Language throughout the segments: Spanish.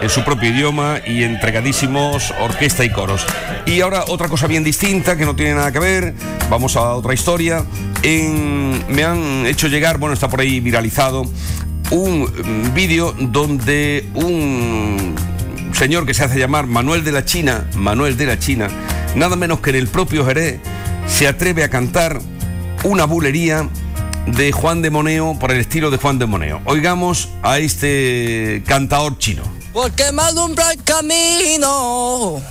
en su propio idioma y entregadísimos orquesta y coros. Y ahora otra cosa bien distinta que no tiene nada que ver, vamos a otra historia. Me han hecho llegar, bueno, está por ahí viralizado, un vídeo donde un señor que se hace llamar Manuel de la China, nada menos que en el propio Jerez, se atreve a cantar una bulería de Juan de Moneo por el estilo de Juan de Moneo. Oigamos a este cantador chino. Porque me alumbra el camino,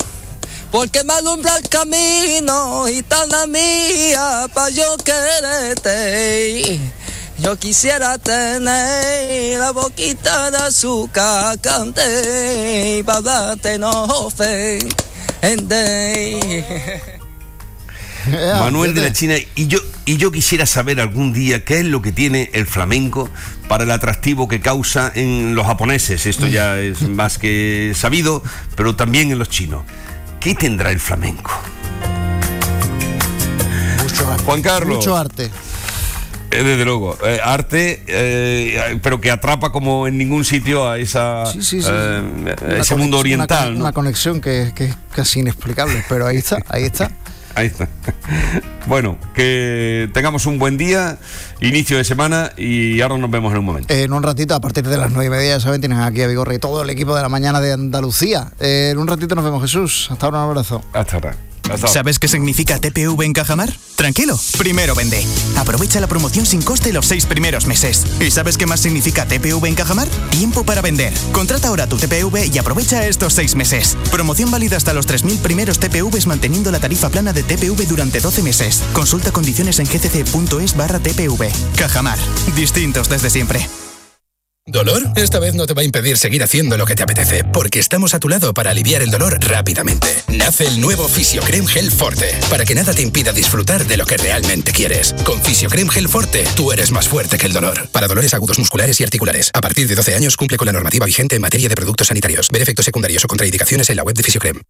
gitana mía, pa' yo quererte. Yo quisiera tener la boquita de azúcar, cante, pa' darte no fe. Manuel de la China, y yo quisiera saber algún día qué es lo que tiene el flamenco para el atractivo que causa en los japoneses. Esto ya es más que sabido, pero también en los chinos. ¿Qué tendrá el flamenco? Mucho arte. Juan Carlos. Mucho arte. Desde luego, arte, pero que atrapa como en ningún sitio a esa ese mundo oriental, ¿no? Una conexión que es casi inexplicable, pero ahí está. Ahí está. Bueno, que tengamos un buen día, inicio de semana, y ahora nos vemos en un momento. En un ratito, a partir de las 9:30, ya saben, tienen aquí a Vigorra y todo el equipo de la mañana de Andalucía. En un ratito nos vemos, Jesús. Hasta ahora, un abrazo. Hasta ahora. ¿Sabes qué significa TPV en Cajamar? Tranquilo, primero vende. Aprovecha la promoción sin coste los 6 primeros meses. ¿Y sabes qué más significa TPV en Cajamar? Tiempo para vender. Contrata ahora tu TPV y aprovecha estos 6 meses. Promoción válida hasta los 3.000 primeros TPVs manteniendo la tarifa plana de TPV durante 12 meses. Consulta condiciones en gcc.es/TPV. Cajamar. Distintos desde siempre. ¿Dolor? Esta vez no te va a impedir seguir haciendo lo que te apetece, porque estamos a tu lado para aliviar el dolor rápidamente. Nace el nuevo Fisiocrem Gel Forte, para que nada te impida disfrutar de lo que realmente quieres. Con Fisiocrem Gel Forte, tú eres más fuerte que el dolor. Para dolores agudos musculares y articulares. A partir de 12 años cumple con la normativa vigente en materia de productos sanitarios. Ver efectos secundarios o contraindicaciones en la web de Fisiocrem.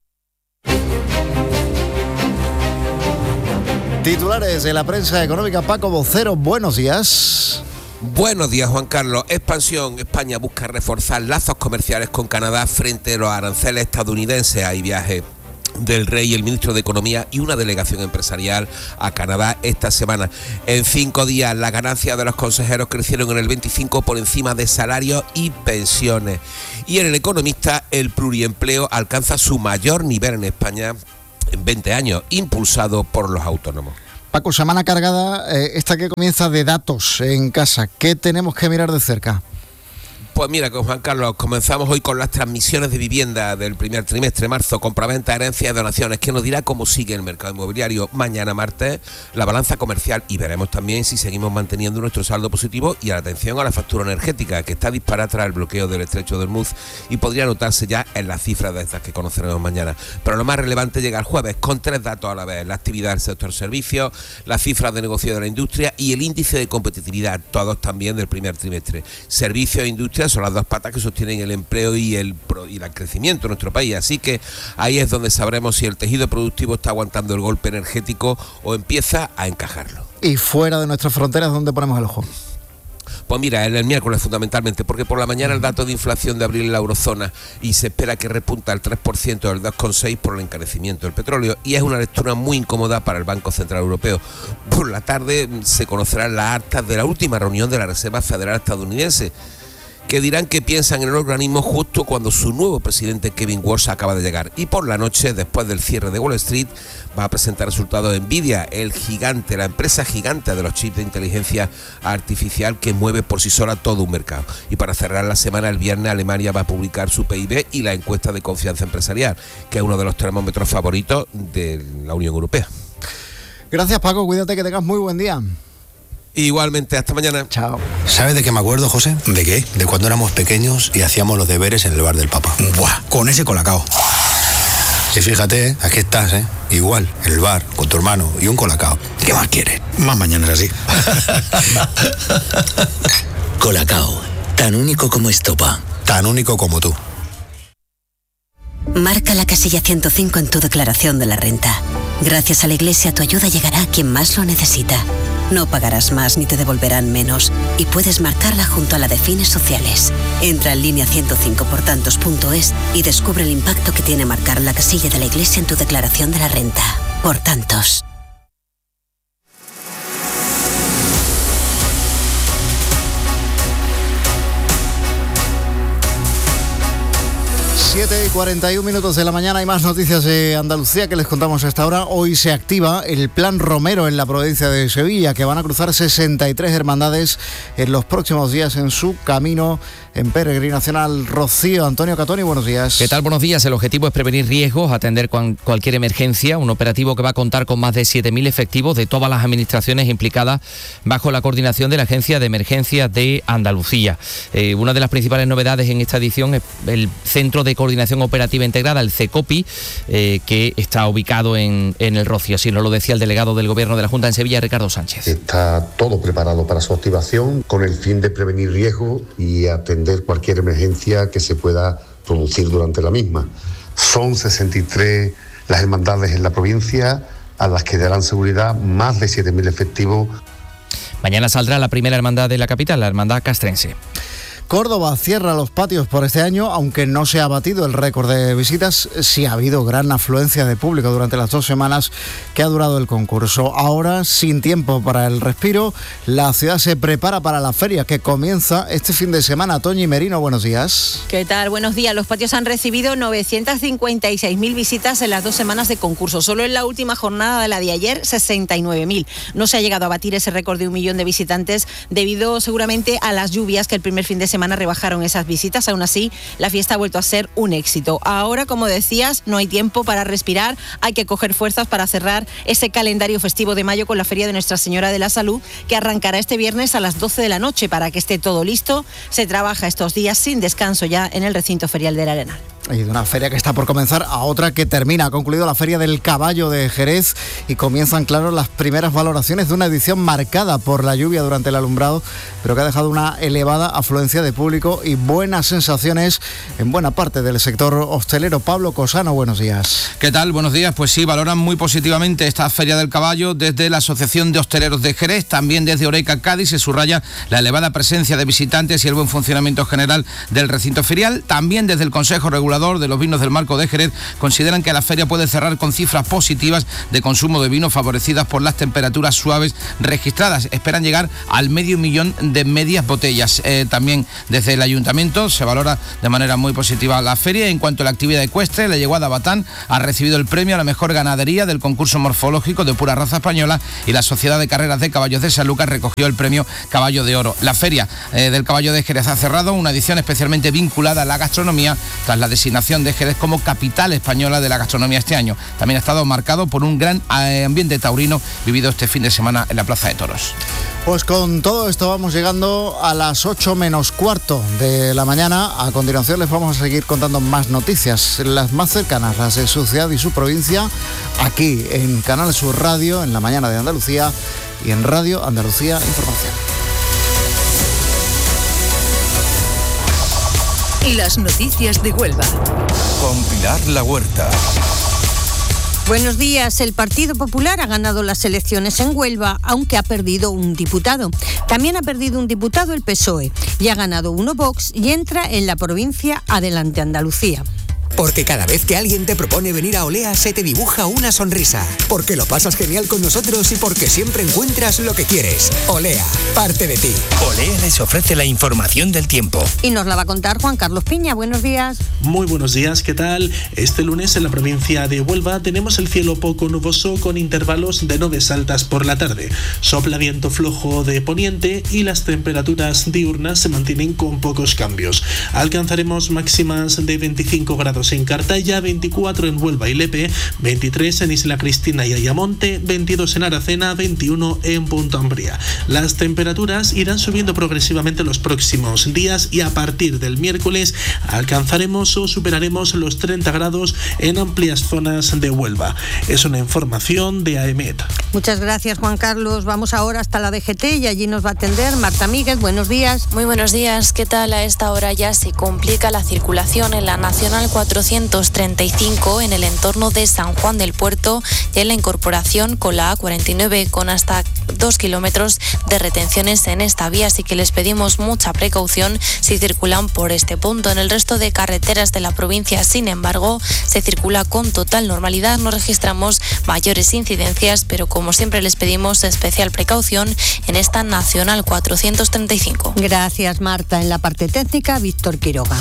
Titulares de la prensa económica. Paco Vocero, buenos días. Buenos días, Juan Carlos. Expansión. España busca reforzar lazos comerciales con Canadá frente a los aranceles estadounidenses. Hay viaje del rey y el ministro de Economía y una delegación empresarial a Canadá esta semana. En 5 días, las ganancias de los consejeros crecieron en el 25% por encima de salarios y pensiones. Y en El Economista, el pluriempleo alcanza su mayor nivel en España en 20 años, impulsado por los autónomos. Paco, semana cargada, esta que comienza de datos en casa. ¿Qué tenemos que mirar de cerca? Pues mira, con Juan Carlos, comenzamos hoy con las transmisiones de vivienda del primer trimestre, marzo, compraventa, herencias y donaciones, que nos dirá cómo sigue el mercado inmobiliario. Mañana martes, la balanza comercial, y veremos también si seguimos manteniendo nuestro saldo positivo, y atención a la factura energética, que está disparada tras el bloqueo del estrecho de Hormuz y podría notarse ya en las cifras de estas que conoceremos mañana. Pero lo más relevante llega el jueves, con 3 datos a la vez: la actividad del sector servicios, las cifras de negocio de la industria y el índice de competitividad, todos también del primer trimestre. Servicios e industria son las dos patas que sostienen el empleo y el crecimiento en nuestro país, así que ahí es donde sabremos si el tejido productivo está aguantando el golpe energético o empieza a encajarlo. Y fuera de nuestras fronteras, ¿dónde ponemos el ojo? Pues mira, el miércoles fundamentalmente, porque por la mañana el dato de inflación de abril en la eurozona y se espera que repunta al 3%, del 2,6% por el encarecimiento del petróleo, y es una lectura muy incómoda para el Banco Central Europeo. Por la tarde se conocerán las actas de la última reunión de la Reserva Federal estadounidense, que dirán que piensan en el organismo justo cuando su nuevo presidente Kevin Walsh acaba de llegar. Y por la noche, después del cierre de Wall Street, va a presentar resultados de Nvidia, la empresa gigante de los chips de inteligencia artificial que mueve por sí sola todo un mercado. Y para cerrar la semana, el viernes, Alemania va a publicar su PIB y la encuesta de confianza empresarial, que es uno de los termómetros favoritos de la Unión Europea. Gracias, Paco, cuídate, que tengas muy buen día. Igualmente, hasta mañana. Chao. ¿Sabes de qué me acuerdo, José? ¿De qué? De cuando éramos pequeños y hacíamos los deberes en el bar del Papa. Buah, con ese colacao. Y fíjate, aquí estás, igual, en el bar, con tu hermano y un colacao. ¿Qué más quieres? Más mañanas así. Colacao, tan único como estopa. Tan único como tú. Marca la casilla 105 en tu declaración de la renta. Gracias a la Iglesia, tu ayuda llegará a quien más lo necesita. No pagarás más ni te devolverán menos y puedes marcarla junto a la de fines sociales. Entra en línea 105portantos.es y descubre el impacto que tiene marcar la casilla de la Iglesia en tu declaración de la renta. Por tantos. Siete y 41 minutos de la mañana. Hay más noticias de Andalucía que les contamos a esta hora. Hoy se activa el Plan Romero en la provincia de Sevilla, que van a cruzar 63 hermandades en los próximos días en su camino en peregrinación al Rocío. Antonio Catoni, buenos días. ¿Qué tal? Buenos días. El objetivo es prevenir riesgos, atender cualquier emergencia. Un operativo que va a contar con más de 7.000 efectivos de todas las administraciones implicadas bajo la coordinación de la Agencia de Emergencias de Andalucía. Una de las principales novedades en esta edición es el Centro de Coordinación Operativa Integrada, el CECOPI, que está ubicado en el Rocío. Así nos lo decía el delegado del Gobierno de la Junta en Sevilla, Ricardo Sánchez. Está todo preparado para su activación con el fin de prevenir riesgos y atender cualquier emergencia que se pueda producir durante la misma. Son 63 las hermandades en la provincia a las que darán seguridad más de 7.000 efectivos. Mañana saldrá la primera hermandad de la capital, la hermandad castrense. Córdoba cierra los patios por este año, aunque no se ha batido el récord de visitas. Sí ha habido gran afluencia de público durante las 2 semanas que ha durado el concurso. Ahora, sin tiempo para el respiro, la ciudad se prepara para la feria que comienza este fin de semana. Toñi Merino, buenos días. ¿Qué tal? Buenos días. Los patios han recibido 956.000 visitas en las 2 semanas de concurso. Solo en la última jornada de la de ayer, 69.000. No se ha llegado a batir ese récord de 1 millón de visitantes debido seguramente a las lluvias que el primer fin de semana rebajaron esas visitas. Aún así, la fiesta ha vuelto a ser un éxito. Ahora, como decías, no hay tiempo para respirar, hay que coger fuerzas para cerrar ese calendario festivo de mayo con la Feria de Nuestra Señora de la Salud, que arrancará este viernes a las 12 de la noche. Para que esté todo listo, se trabaja estos días sin descanso ya en el recinto ferial del Arenal. Y de una feria que está por comenzar a otra que termina. Ha concluido la Feria del Caballo de Jerez y comienzan, claro, las primeras valoraciones de una edición marcada por la lluvia durante el alumbrado, pero que ha dejado una elevada afluencia de público y buenas sensaciones en buena parte del sector hostelero. Pablo Cosano, buenos días. ¿Qué tal? Buenos días. Pues sí, valoran muy positivamente esta Feria del Caballo desde la Asociación de Hosteleros de Jerez, también desde Oreca Cádiz. Se subraya la elevada presencia de visitantes y el buen funcionamiento general del recinto ferial. También desde el Consejo Regulador de los Vinos del Marco de Jerez consideran que la feria puede cerrar con cifras positivas de consumo de vino favorecidas por las temperaturas suaves registradas. Esperan llegar al 500.000 de medias botellas. También desde el Ayuntamiento se valora de manera muy positiva la feria. En cuanto a la actividad ecuestre, la yeguada Batán ha recibido el premio a la mejor ganadería del concurso morfológico de pura raza española y la Sociedad de Carreras de Caballos de Sanlúcar recogió el premio Caballo de Oro. La feria del Caballo de Jerez ha cerrado una edición especialmente vinculada a la gastronomía tras la designación de Jerez como capital española de la gastronomía este año. También ha estado marcado por un gran ambiente taurino vivido este fin de semana en la Plaza de Toros. Pues con todo esto vamos llegando a las 8 menos cuarto de la mañana. A continuación les vamos a seguir contando más noticias, las más cercanas, las de su ciudad y su provincia, aquí en Canal Sur Radio, en la mañana de Andalucía y en Radio Andalucía Información. Las noticias de Huelva. Con Pilar La Huerta. Buenos días. El Partido Popular ha ganado las elecciones en Huelva, aunque ha perdido un diputado. También ha perdido un diputado el PSOE y ha ganado uno Vox y entra en la provincia Adelante Andalucía. Porque cada vez que alguien te propone venir a Olea se te dibuja una sonrisa. Porque lo pasas genial con nosotros y porque siempre encuentras lo que quieres. Olea, parte de ti. Olea les ofrece la información del tiempo. Y nos la va a contar Juan Carlos Piña. Buenos días. Muy buenos días, ¿qué tal? Este lunes en la provincia de Huelva tenemos el cielo poco nuboso con intervalos de nubes altas por la tarde. Sopla viento flojo de poniente y las temperaturas diurnas se mantienen con pocos cambios. Alcanzaremos máximas de 25 grados en Cartaya, 24 en Huelva y Lepe, 23 en Isla Cristina y Ayamonte, 22 en Aracena, 21 en Punta Umbría. Las temperaturas irán subiendo progresivamente los próximos días y a partir del miércoles alcanzaremos o superaremos los 30 grados en amplias zonas de Huelva. Es una información de AEMET. Muchas gracias, Juan Carlos. Vamos ahora hasta la DGT y allí nos va a atender Marta Míguez. Buenos días. Muy buenos días. ¿Qué tal? A esta hora ya se complica la circulación en la Nacional 4 435 en el entorno de San Juan del Puerto y en la incorporación con la A49 con hasta 2 kilómetros de retenciones en esta vía, así que les pedimos mucha precaución si circulan por este punto. En el resto de carreteras de la provincia, sin embargo, se circula con total normalidad, no registramos mayores incidencias, pero como siempre les pedimos especial precaución en esta Nacional 435. Gracias, Marta. En la parte técnica, Víctor Quiroga.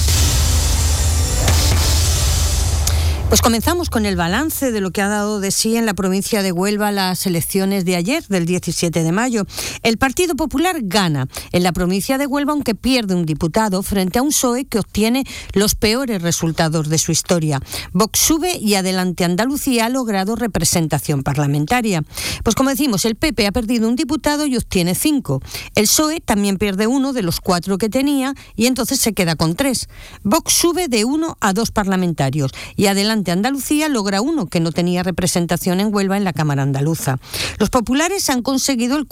Pues comenzamos con el balance de lo que ha dado de sí en la provincia de Huelva las elecciones de ayer, del 17 de mayo. El Partido Popular gana en la provincia de Huelva, aunque pierde un diputado frente a un PSOE que obtiene los peores resultados de su historia. Vox sube y Adelante Andalucía ha logrado representación parlamentaria. Pues como decimos, el PP ha perdido un diputado y obtiene 5. El PSOE también pierde uno de los 4 que tenía y entonces se queda con 3. Vox sube de 1 a 2 parlamentarios y Adelante Andalucía logra 1 que no tenía representación en Huelva en la Cámara Andaluza. Los populares han conseguido el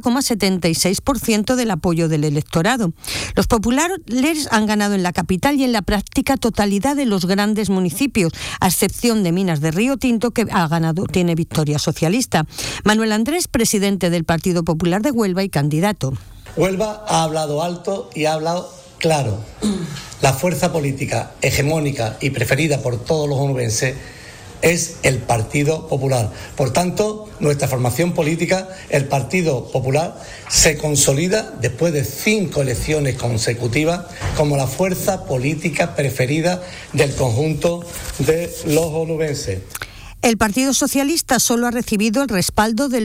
40,76% del apoyo del electorado. Los populares han ganado en la capital y en la práctica totalidad de los grandes municipios, a excepción de Minas de Río Tinto, que tiene victoria socialista. Manuel Andrés, presidente del Partido Popular de Huelva y candidato. Huelva ha hablado alto y ha hablado claro. La fuerza política hegemónica y preferida por todos los onubenses es el Partido Popular. Por tanto, nuestra formación política, el Partido Popular, se consolida después de 5 elecciones consecutivas como la fuerza política preferida del conjunto de los onubenses. El Partido Socialista solo ha recibido el respaldo del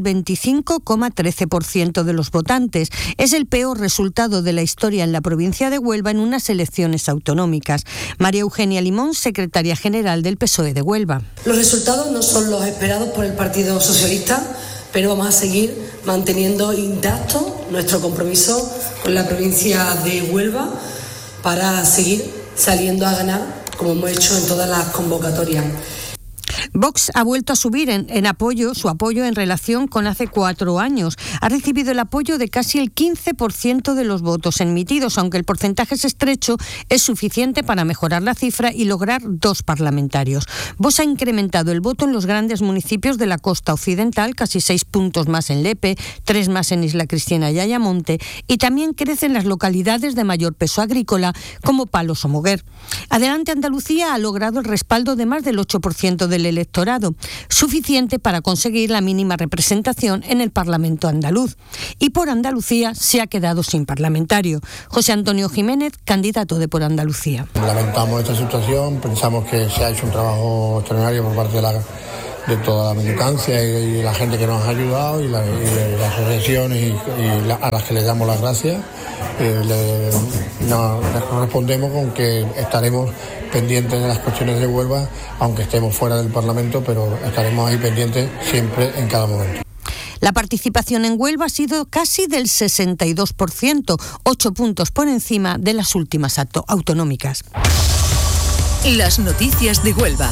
25,13% de los votantes. Es el peor resultado de la historia en la provincia de Huelva en unas elecciones autonómicas. María Eugenia Limón, secretaria general del PSOE de Huelva. Los resultados no son los esperados por el Partido Socialista, pero vamos a seguir manteniendo intacto nuestro compromiso con la provincia de Huelva para seguir saliendo a ganar, como hemos hecho en todas las convocatorias. Vox ha vuelto a subir su apoyo en relación con hace 4 años. Ha recibido el apoyo de casi el 15% de los votos emitidos, aunque el porcentaje es estrecho, es suficiente para mejorar la cifra y lograr 2 parlamentarios. Vox ha incrementado el voto en los grandes municipios de la costa occidental, casi 6 puntos más en Lepe, 3 más en Isla Cristina y Ayamonte, y también crece en las localidades de mayor peso agrícola, como Palos o Moguer. Adelante Andalucía ha logrado el respaldo de más del 8% del electorado, suficiente para conseguir la mínima representación en el Parlamento andaluz. Y por Andalucía se ha quedado sin parlamentario. José Antonio Jiménez, candidato de Por Andalucía. Lamentamos esta situación, pensamos que se ha hecho un trabajo extraordinario por parte de toda la militancia y la gente que nos ha ayudado y las asociaciones a las que le damos las gracias. Nos respondemos con que estaremos pendientes de las cuestiones de Huelva, aunque estemos fuera del Parlamento, pero estaremos ahí pendientes siempre, en cada momento. La participación en Huelva ha sido casi del 62%, 8 puntos por encima de las últimas autonómicas. Las noticias de Huelva.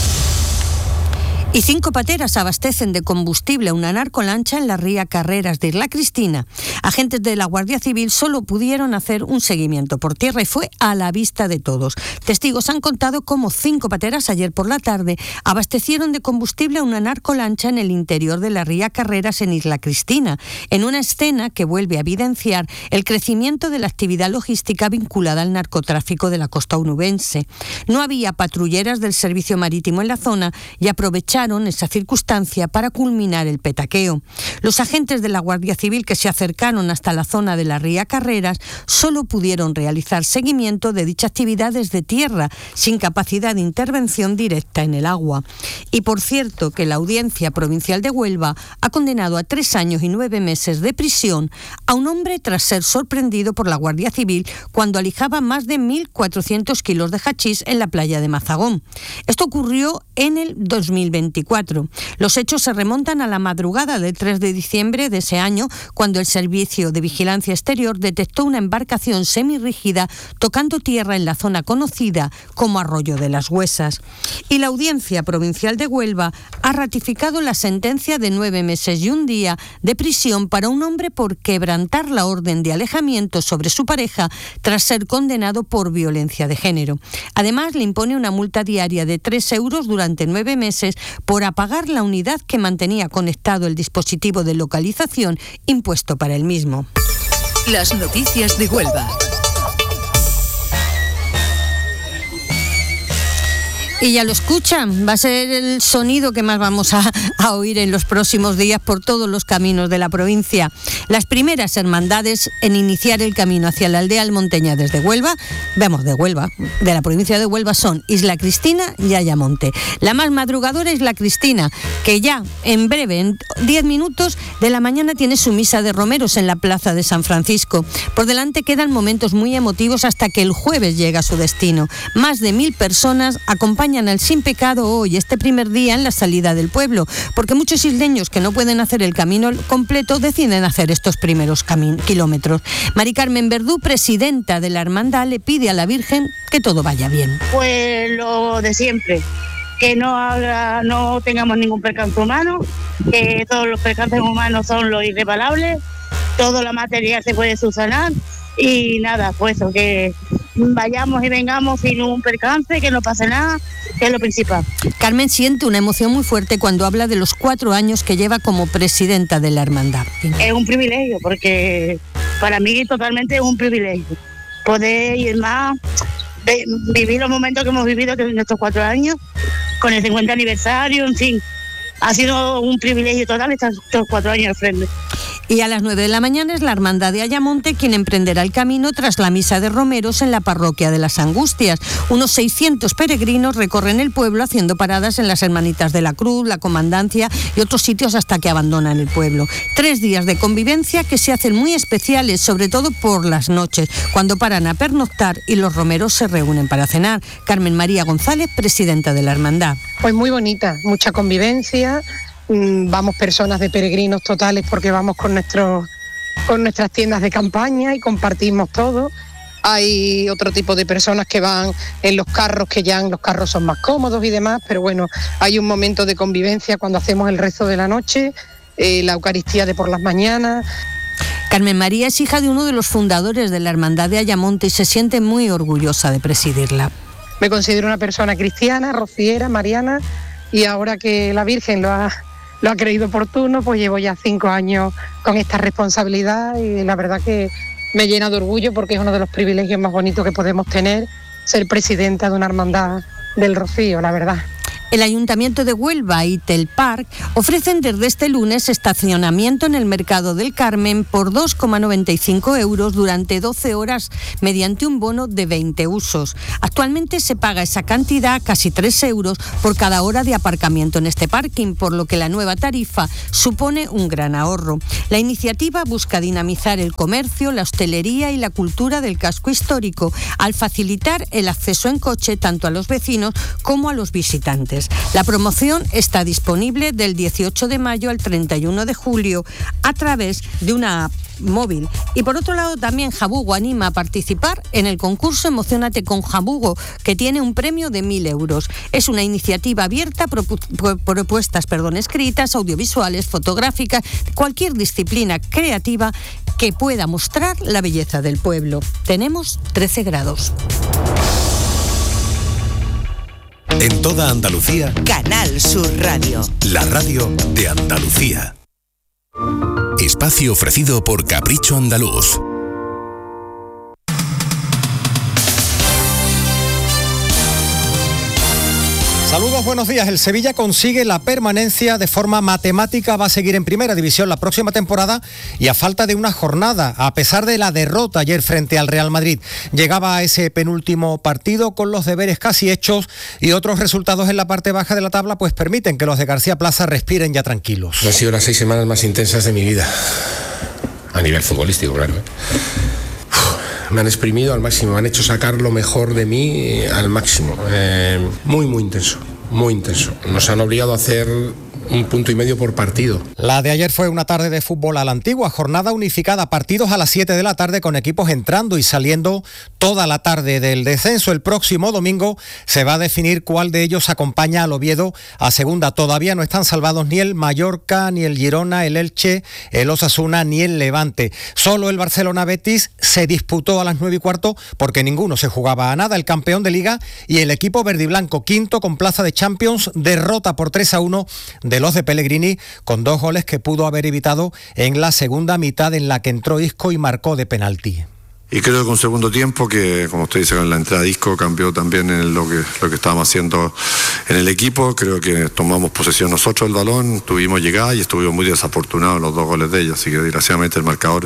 Y 5 pateras abastecen de combustible a una narcolancha en la ría Carreras de Isla Cristina. Agentes de la Guardia Civil solo pudieron hacer un seguimiento por tierra y fue a la vista de todos. Testigos han contado cómo 5 pateras ayer por la tarde abastecieron de combustible a una narcolancha en el interior de la ría Carreras en Isla Cristina, en una escena que vuelve a evidenciar el crecimiento de la actividad logística vinculada al narcotráfico de la costa onubense. No había patrulleras del servicio marítimo en la zona y aprovecharon esa circunstancia para culminar el petaqueo. Los agentes de la Guardia Civil que se acercaron hasta la zona de la ría Carreras solo pudieron realizar seguimiento de dicha actividad desde tierra, sin capacidad de intervención directa en el agua. Y por cierto que la Audiencia Provincial de Huelva ha condenado a 3 años y 9 meses de prisión a un hombre tras ser sorprendido por la Guardia Civil cuando alijaba más de 1.400 kilos de hachís en la playa de Mazagón. Esto ocurrió en el 2024. Los hechos se remontan a la madrugada del 3 de diciembre de ese año, cuando el Servicio de Vigilancia Exterior detectó una embarcación semirrígida tocando tierra en la zona conocida como Arroyo de las Huesas. Y la Audiencia Provincial de Huelva ha ratificado la sentencia de 9 meses y un día de prisión para un hombre por quebrantar la orden de alejamiento sobre su pareja tras ser condenado por violencia de género. Además, le impone una multa diaria de 3 euros durante 9 meses por apagar la unidad que mantenía conectado el dispositivo de localización impuesto para el mismo. Las noticias de Huelva. Y ya lo escuchan, va a ser el sonido que más vamos a oír en los próximos días por todos los caminos de la provincia. Las primeras hermandades en iniciar el camino hacia la aldea almonteña desde Huelva, de la provincia de Huelva, son Isla Cristina y Ayamonte. La más madrugadora es Isla Cristina, que ya en breve, en 10 minutos de la mañana, tiene su misa de romeros en la plaza de San Francisco. Por delante quedan momentos muy emotivos hasta que el jueves llega a su destino. Más de 1000 personas acompañan al Sin Pecado hoy, este primer día en la salida del pueblo, porque muchos isleños que no pueden hacer el camino completo deciden hacer estos primeros kilómetros. Mari Carmen Verdú, presidenta de la hermandad, le pide a la Virgen que todo vaya bien. Pues lo de siempre, que no tengamos ningún percance humano, que todos los percances humanos son los irreparables, todo lo material se puede subsanar y nada, pues eso, que vayamos y vengamos sin ningún percance, que no pase nada, que es lo principal. Carmen siente una emoción muy fuerte cuando habla de los 4 años que lleva como presidenta de la hermandad. Es un privilegio, porque para mí totalmente es un privilegio poder ir más, vivir los momentos que hemos vivido en estos 4 años, con el 50 aniversario, en fin. Ha sido un privilegio total estos 4 años al frente. Y a las 9 de la mañana es la Hermandad de Ayamonte quien emprenderá el camino tras la misa de romeros en la parroquia de las Angustias. Unos 600 peregrinos recorren el pueblo haciendo paradas en las Hermanitas de la Cruz, la Comandancia y otros sitios hasta que abandonan el pueblo. 3 días de convivencia que se hacen muy especiales, sobre todo por las noches, cuando paran a pernoctar y los romeros se reúnen para cenar. Carmen María González, presidenta de la Hermandad. Pues muy bonita, mucha convivencia. Vamos personas de peregrinos totales porque vamos con nuestras tiendas de campaña y compartimos todo. Hay otro tipo de personas que van en los carros, que ya los carros son más cómodos y demás, pero bueno, hay un momento de convivencia cuando hacemos el rezo de la noche, la Eucaristía de por las mañanas. Carmen María es hija de uno de los fundadores de la Hermandad de Ayamonte y se siente muy orgullosa de presidirla. Me considero una persona cristiana, rociera, mariana, y ahora que la Virgen lo ha creído oportuno, pues llevo ya 5 años con esta responsabilidad y la verdad que me llena de orgullo porque es uno de los privilegios más bonitos que podemos tener, ser presidenta de una hermandad del Rocío, la verdad. El Ayuntamiento de Huelva y Telparc ofrecen desde este lunes estacionamiento en el Mercado del Carmen por 2,95 euros durante 12 horas mediante un bono de 20 usos. Actualmente se paga esa cantidad, casi 3 euros, por cada hora de aparcamiento en este parking, por lo que la nueva tarifa supone un gran ahorro. La iniciativa busca dinamizar el comercio, la hostelería y la cultura del casco histórico, al facilitar el acceso en coche tanto a los vecinos como a los visitantes. La promoción está disponible del 18 de mayo al 31 de julio a través de una app móvil. Y por otro lado, también Jabugo anima a participar en el concurso Emocionate con Jabugo, que tiene un premio de 1.000 euros. Es una iniciativa abierta, propuestas escritas, audiovisuales, fotográficas, cualquier disciplina creativa que pueda mostrar la belleza del pueblo. Tenemos 13 grados. En toda Andalucía, Canal Sur Radio. La radio de Andalucía. Espacio ofrecido por Capricho Andaluz. Saludos, buenos días. El Sevilla consigue la permanencia de forma matemática, va a seguir en Primera División la próxima temporada y a falta de una jornada, a pesar de la derrota ayer frente al Real Madrid. Llegaba a ese penúltimo partido con los deberes casi hechos y otros resultados en la parte baja de la tabla pues permiten que los de García Plaza respiren ya tranquilos. Han sido las 6 semanas más intensas de mi vida, a nivel futbolístico, claro. Me han exprimido al máximo, me han hecho sacar lo mejor de mí al máximo. Muy intenso, muy intenso. Nos han obligado a hacer 1,5 puntos por partido. La de ayer fue una tarde de fútbol a la antigua, jornada unificada, partidos a las 7 de la tarde con equipos entrando y saliendo toda la tarde del descenso. El próximo domingo se va a definir cuál de ellos acompaña al Oviedo a segunda. Todavía no están salvados ni el Mallorca, ni el Girona, el Elche, el Osasuna, ni el Levante. Solo el Barcelona-Betis se disputó a las 9:15 porque ninguno se jugaba a nada. El campeón de Liga y el equipo verdiblanco, quinto con plaza de Champions, derrota por 3-1 de los de Pellegrini, con 2 goles que pudo haber evitado en la segunda mitad, en la que entró Isco y marcó de penalti. Y creo que un segundo tiempo que, como usted dice, con la entrada de Isco cambió también en lo que estábamos haciendo en el equipo. Creo que tomamos posesión nosotros del balón, tuvimos llegada y estuvimos muy desafortunados en los 2 goles de ellos. Así que desgraciadamente el marcador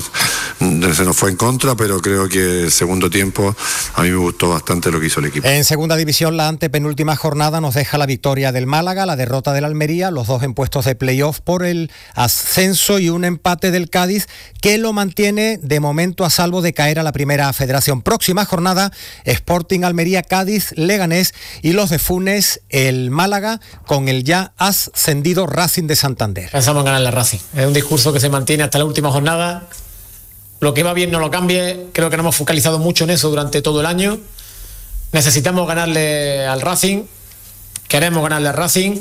se nos fue en contra, pero creo que el segundo tiempo a mí me gustó bastante lo que hizo el equipo. En segunda división, la antepenúltima jornada nos deja la victoria del Málaga, la derrota del Almería, los 2 en puestos de playoff por el ascenso y un empate del Cádiz que lo mantiene de momento a salvo de caer a la primera federación. Próxima jornada, Sporting, Almería, Cádiz, Leganés y los de Funes, el Málaga, con el ya ascendido Racing de Santander. Pensamos en ganarle a Racing. Es un discurso que se mantiene hasta la última jornada. Lo que va bien no lo cambie. Creo que no hemos focalizado mucho en eso durante todo el año. Necesitamos ganarle al Racing. Queremos ganarle al Racing.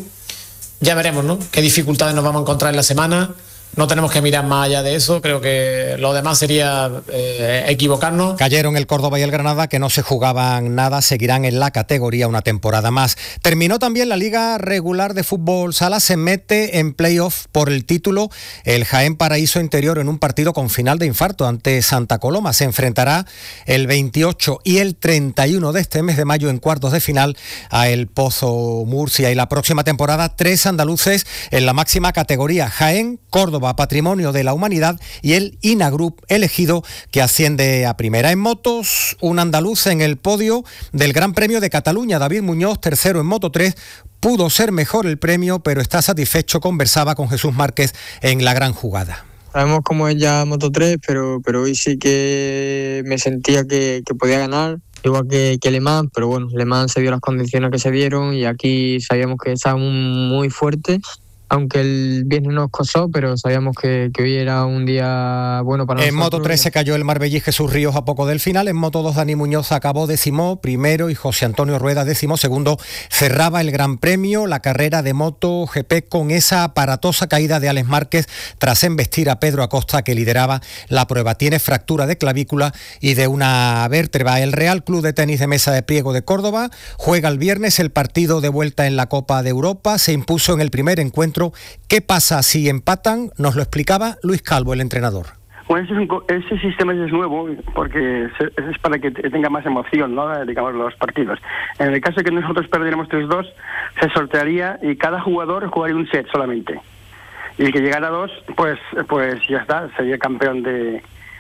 Ya veremos, ¿no?, qué dificultades nos vamos a encontrar en la semana. No tenemos que mirar más allá de eso, creo que lo demás sería equivocarnos. Cayeron el Córdoba y el Granada, que no se jugaban nada, seguirán en la categoría una temporada más. Terminó también la Liga Regular de Fútbol Sala, se mete en playoff por el título el Jaén Paraíso Interior en un partido con final de infarto ante Santa Coloma. Se enfrentará el 28 y el 31 de este mes de mayo en cuartos de final a El Pozo Murcia. Y la próxima temporada 3 andaluces en la máxima categoría: Jaén, Córdoba, Patrimonio de la Humanidad, y el INA Group elegido, que asciende a primera. En motos, un andaluz en el podio del Gran Premio de Cataluña. David Muñoz, tercero en Moto 3. Pudo ser mejor el premio, pero está satisfecho. Conversaba con Jesús Márquez en La Gran Jugada. Sabemos cómo es ya Moto 3, pero hoy sí que me sentía que podía ganar, igual que Le Mans, pero bueno, Le Mans se dio las condiciones que se dieron y aquí sabíamos que estaba muy fuerte. Aunque el viernes nos costó, pero sabíamos que hoy era un día bueno para nosotros. En Moto 3 se cayó el marbellí Jesús Ríos a poco del final. En Moto 2 Dani Muñoz acabó 10º y José Antonio Rueda 12º. Cerraba el Gran Premio, la carrera de Moto GP, con esa aparatosa caída de Alex Márquez tras embestir a Pedro Acosta, que lideraba la prueba. Tiene fractura de clavícula y de una vértebra. El Real Club de Tenis de Mesa de Priego de Córdoba juega el viernes el partido de vuelta en la Copa de Europa. Se impuso en el primer encuentro. ¿Qué pasa si empatan? Nos lo explicaba Luis Calvo, el entrenador. Bueno, ese sistema es nuevo porque es para que tenga más emoción, ¿no?, digamos, los partidos. En el caso de que nosotros perdiéramos 3-2, se sortearía y cada jugador jugaría un set solamente. Y el que llegara a 2, pues ya está, sería campeón de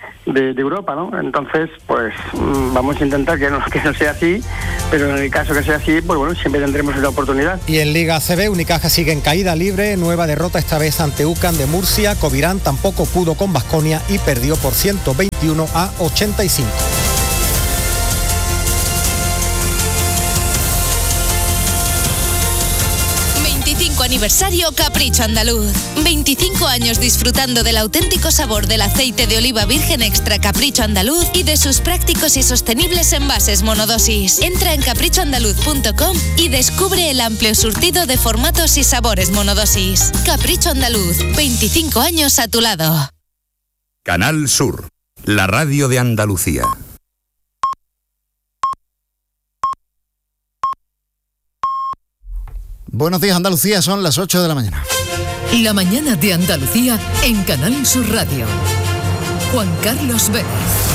Europa, ¿no? Entonces, pues vamos a intentar que no sea así, pero en el caso que sea así, pues bueno, siempre tendremos la oportunidad. Y en Liga ACB, Unicaja sigue en caída libre, nueva derrota esta vez ante UCAN de Murcia. Covirán tampoco pudo con Baskonia y perdió por 121-85. Aniversario Capricho Andaluz. 25 años disfrutando del auténtico sabor del aceite de oliva virgen extra Capricho Andaluz y de sus prácticos y sostenibles envases monodosis. Entra en caprichoandaluz.com y descubre el amplio surtido de formatos y sabores monodosis. Capricho Andaluz, 25 años a tu lado. Canal Sur, la radio de Andalucía. Buenos días, Andalucía, son las 8 de la mañana. La mañana de Andalucía en Canal Sur Radio. Juan Carlos Vélez.